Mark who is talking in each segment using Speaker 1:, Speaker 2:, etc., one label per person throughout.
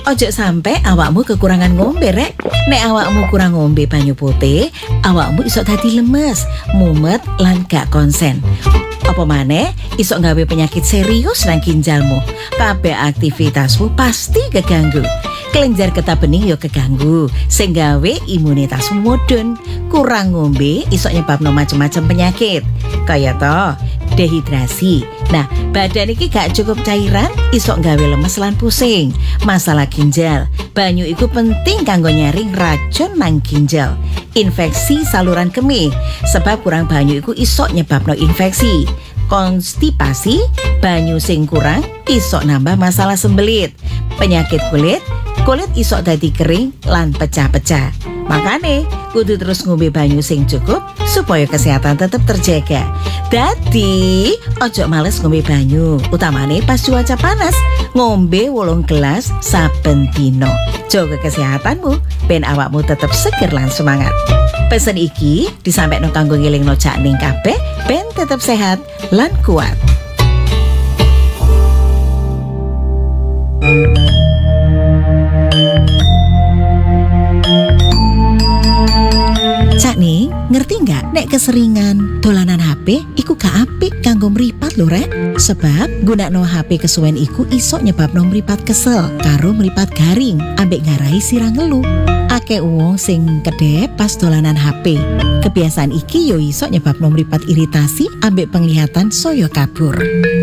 Speaker 1: Ojo sampe awakmu kekurangan ngombe rek. Nek awakmu kurang ngombe banyu putih, awakmu iso dadi lemes, mumet lan gak konsen. Apa maneh iso nggawe penyakit serius nang ginjalmu. Kabeh aktivitasmu pasti keganggu. Kelenjar getah bening yo keganggu, sing gawe imunitasmu mudhun. Kurang ngombe iso nyebabno macem-macem penyakit. Kaya to dehidrasi. Nah, badan iki gak cukup cairan, iso gawe lemes lan pusing. Masalah ginjal, banyu iku penting kanggo nyaring racun nang ginjal. Infeksi saluran kemih, sebab kurang banyu iku iso nyebabno infeksi. Konstipasi, banyu sing kurang iso nambah masalah sembelit. Penyakit kulit iso dadi kering lan pecah-pecah. Makane kudu terus ngombe banyu sing cukup supaya kesehatan tetap terjaga. Dadi ojo males ngombe banyu, utamane pas cuaca panas. Ngombe 8 gelas saben dina. Jaga kesehatanmu ben awakmu tetap seger lan semangat. Pesen iki disampaikan kanggo ngelingno cakning kabeh ben tetap sehat lan kuat. Cak nih, ngerti nggak? Nek keseringan dolanan HP, iku gak apik kanggo mripat lho rek. Sebab gunakno HP kesuwen iku iso nyebabno mripat kesel karo mripat garing, ambek ngarai sirang ngelu. Akeh wong sing kedep pas dolanan HP. Kebiasaan iki yo iso nyebabno mripat iritasi, ambek penglihatan soyo kabur.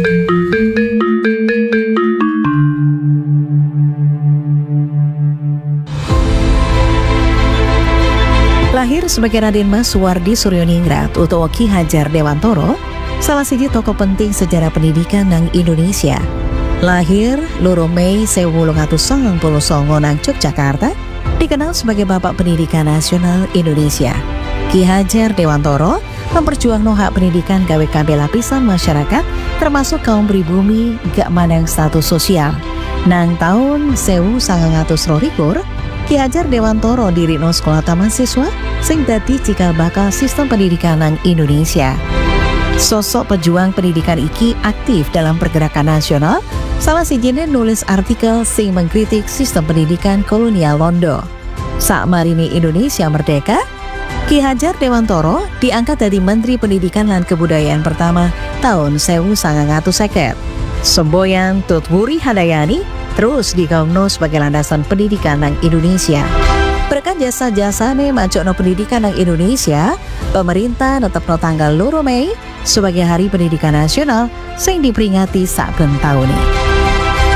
Speaker 1: Lahir sebagai Raden Mas Suwardi Suryoningrat utawa Ki Hajar Dewantoro, salah siji tokoh penting sejarah pendidikan nang Indonesia. Lahir 2 Mei 1899 nang Yogyakarta, dikenal sebagai Bapak Pendidikan Nasional Indonesia. Ki Hajar Dewantoro memperjuangno hak pendidikan gawe kabeh lapisan masyarakat, termasuk kaum pribumi gak mandang status sosial. Nang tahun 1922, Ki Hajar Dewantoro dirikno sekolah taman siswa sing dadi cikal bakal sistem pendidikan nang Indonesia. Sosok pejuang pendidikan iki aktif dalam pergerakan nasional, salah sijine nulis artikel sing mengkritik sistem pendidikan kolonial Londo. Sakmarine Indonesia merdeka, Ki Hajar Dewantoro diangkat dari Menteri Pendidikan lan Kebudayaan pertama tahun 1950. Semboyan Tutwuri Handayani terus digaungno sebagai landasan pendidikan nang Indonesia. Berkat jasa-jasane majokno pendidikan nang Indonesia, pemerintah netepno tanggal 2 Mei sebagai Hari Pendidikan Nasional sing diperingati saben taune.